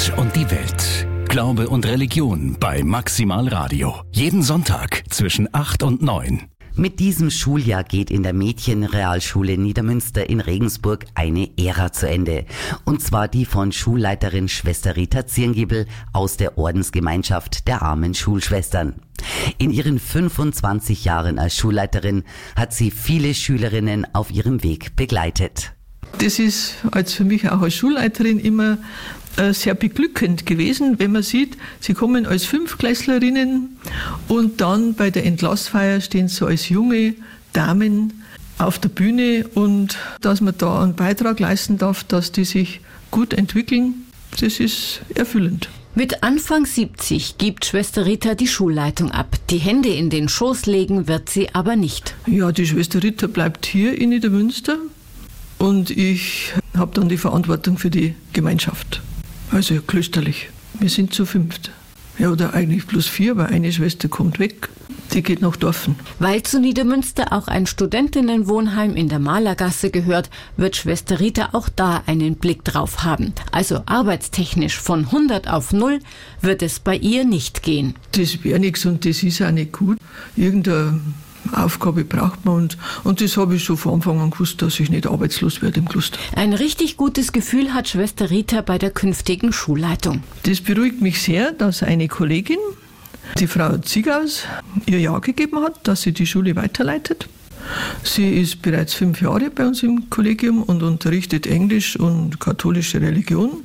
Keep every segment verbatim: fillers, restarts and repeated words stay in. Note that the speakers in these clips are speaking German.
Gott und die Welt. Glaube und Religion bei Maximal Radio. Jeden Sonntag zwischen acht und neun. Mit diesem Schuljahr geht in der Mädchenrealschule Niedermünster in Regensburg eine Ära zu Ende. Und zwar die von Schulleiterin Schwester Rita Zirngiebel aus der Ordensgemeinschaft der armen Schulschwestern. In ihren fünfundzwanzig Jahren als Schulleiterin hat sie viele Schülerinnen auf ihrem Weg begleitet. Das ist als für mich auch als Schulleiterin immer äh, sehr beglückend gewesen, wenn man sieht, sie kommen als Fünftklässlerinnen und dann bei der Entlassfeier stehen sie als junge Damen auf der Bühne und dass man da einen Beitrag leisten darf, dass die sich gut entwickeln, das ist erfüllend. Mit Anfang siebzig gibt Schwester Rita die Schulleitung ab. Die Hände in den Schoß legen wird sie aber nicht. Ja, die Schwester Rita bleibt hier in Niedermünster. Und ich habe dann die Verantwortung für die Gemeinschaft, also klösterlich. Wir sind zu fünft. Ja, oder eigentlich plus vier, weil eine Schwester kommt weg, die geht nach Dorfen. Weil zu Niedermünster auch ein Studentinnenwohnheim in der Malergasse gehört, wird Schwester Rita auch da einen Blick drauf haben. Also arbeitstechnisch von hundert auf null wird es bei ihr nicht gehen. Das wäre nichts und das ist auch nicht gut. Irgendeine Aufgabe braucht man und, und das habe ich schon von Anfang an gewusst, dass ich nicht arbeitslos werde im Kloster. Ein richtig gutes Gefühl hat Schwester Rita bei der künftigen Schulleitung. Das beruhigt mich sehr, dass eine Kollegin, die Frau Ziegaus, ihr Ja gegeben hat, dass sie die Schule weiterleitet. Sie ist bereits fünf Jahre bei uns im Kollegium und unterrichtet Englisch und katholische Religion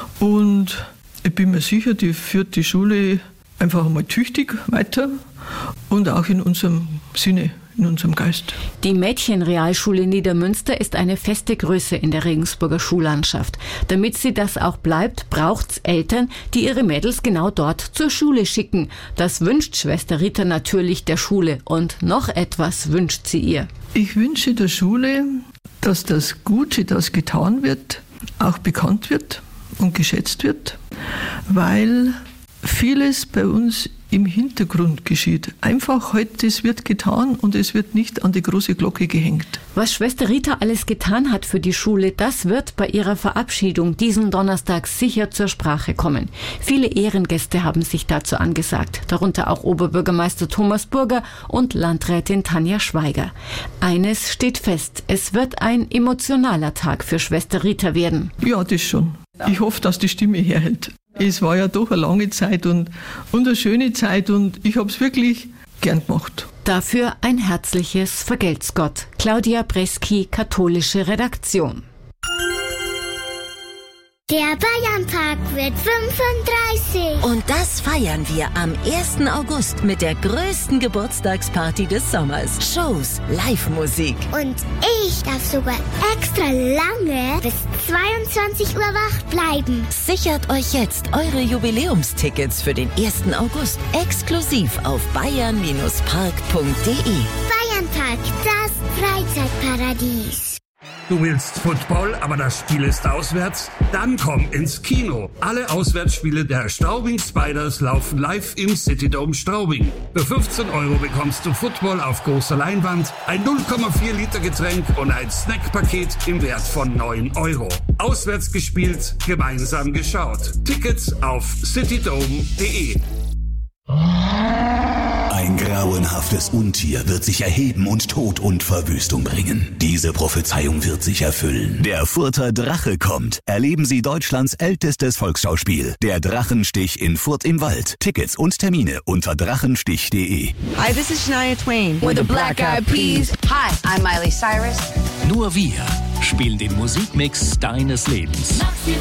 und ich bin mir sicher, die führt die Schule einfach einmal tüchtig weiter und auch in unserem Sinne, in unserem Geist. Die Mädchenrealschule Niedermünster ist eine feste Größe in der Regensburger Schullandschaft. Damit sie das auch bleibt, braucht's Eltern, die ihre Mädels genau dort zur Schule schicken. Das wünscht Schwester Rita natürlich der Schule und noch etwas wünscht sie ihr. Ich wünsche der Schule, dass das Gute, das getan wird, auch bekannt wird und geschätzt wird, weil vieles bei uns im Hintergrund geschieht. Einfach heute, es wird getan und es wird nicht an die große Glocke gehängt. Was Schwester Rita alles getan hat für die Schule, das wird bei ihrer Verabschiedung diesen Donnerstag sicher zur Sprache kommen. Viele Ehrengäste haben sich dazu angesagt, darunter auch Oberbürgermeister Thomas Burger und Landrätin Tanja Schweiger. Eines steht fest, es wird ein emotionaler Tag für Schwester Rita werden. Ja, das schon. Ich hoffe, dass die Stimme herhält. Es war ja doch eine lange Zeit und, und eine schöne Zeit und ich habe es wirklich gern gemacht. Dafür ein herzliches Vergelt's Gott. Claudia Breski, katholische Redaktion. Der Bayerntag wird fünfunddreißig. Und das feiern wir am ersten August mit der größten Geburtstagsparty des Sommers. Shows, Live-Musik. Und ich darf sogar extra lange bis zweiundzwanzig Uhr wach bleiben. Sichert euch jetzt eure Jubiläumstickets für den ersten August exklusiv auf bayern Bindestrich park punkt de. Bayerntag, das Freizeitparadies. Du willst Football, aber das Spiel ist auswärts? Dann komm ins Kino. Alle Auswärtsspiele der Straubing Spiders laufen live im Citydome Straubing. Für fünfzehn Euro bekommst du Football auf großer Leinwand, ein null Komma vier Liter Getränk und ein Snackpaket im Wert von neun Euro. Auswärts gespielt, gemeinsam geschaut. Tickets auf citydome punkt de. Ein grauenhaftes Untier wird sich erheben und Tod und Verwüstung bringen. Diese Prophezeiung wird sich erfüllen. Der Furter Drache kommt. Erleben Sie Deutschlands ältestes Volksschauspiel. Der Drachenstich in Furt im Wald. Tickets und Termine unter drachenstich punkt de. Hi, this is Shania Twain with the Black Eyed Peas. Hi, I'm Miley Cyrus. Nur wir spielen den Musikmix deines Lebens.